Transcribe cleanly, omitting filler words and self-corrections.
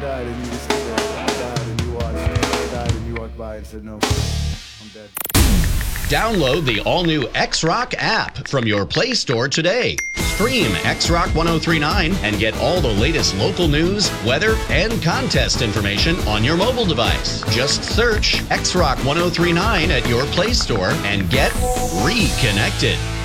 died and you just sit there. I died and you watched. I died and you walked by and said, no, I'm dead. Download the all-new X-Rock app from your Play Store today. Stream X-Rock 1039 and get all the latest local news, weather, and contest information on your mobile device. Just search X-Rock 1039 at your Play Store and get reconnected.